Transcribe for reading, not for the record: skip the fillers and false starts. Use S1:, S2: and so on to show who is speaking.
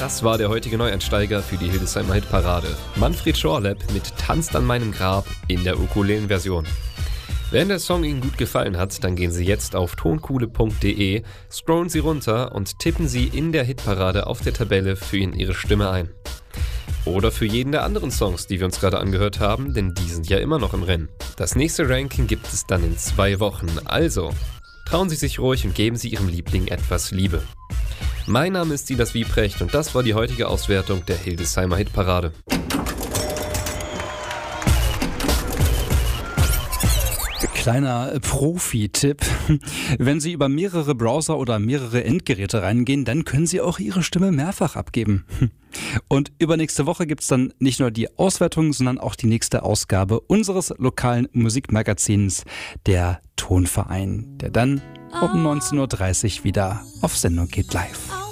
S1: Das war der heutige Neueinsteiger für die Hildesheimer Hitparade. Manfred Schorlepp mit Tanzt an meinem Grab in der Ukulelen-Version. Wenn der Song Ihnen gut gefallen hat, dann gehen Sie jetzt auf tonkuhle.de, scrollen Sie runter und tippen Sie in der Hitparade auf der Tabelle für ihn Ihre Stimme ein. Oder für jeden der anderen Songs, die wir uns gerade angehört haben, denn die sind ja immer noch im Rennen. Das nächste Ranking gibt es dann in 2 Wochen, also trauen Sie sich ruhig und geben Sie Ihrem Liebling etwas Liebe. Mein Name ist Silas Wiebrecht und das war die heutige Auswertung der Hildesheimer Hitparade.
S2: Kleiner Profi-Tipp. Wenn Sie über mehrere Browser oder mehrere Endgeräte reingehen, dann können Sie auch Ihre Stimme mehrfach abgeben. Und übernächste Woche gibt es dann nicht nur die Auswertung, sondern auch die nächste Ausgabe unseres lokalen Musikmagazins, der Tonverein, der dann um 19.30 Uhr wieder auf Sendung geht live.